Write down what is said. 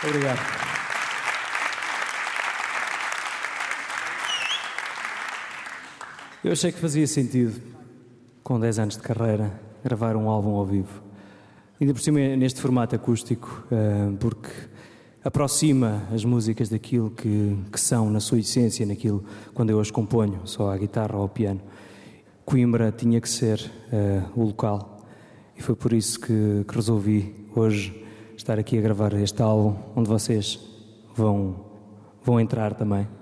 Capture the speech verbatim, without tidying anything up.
Obrigado. Eu achei que fazia sentido, com dez anos de carreira, gravar um álbum ao vivo. Ainda por cima neste formato acústico, porque aproxima as músicas daquilo que, que são na sua essência, naquilo quando eu as componho, só à guitarra ou ao piano. Coimbra tinha que ser uh, o local e foi por isso que, que resolvi hoje estar aqui a gravar este álbum, onde vocês vão, vão entrar também.